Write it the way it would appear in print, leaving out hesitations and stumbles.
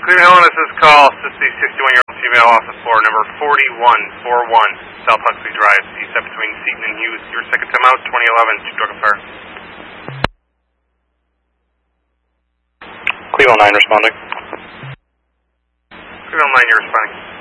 Cleveland Helen, this is call 61-year-old female off the floor, number 4141, South Huxley Drive, east up between Seaton and Hughes. Your second time out, 2011, two drug affair. Cleveland 9 responding. Cleveland 9, you're responding.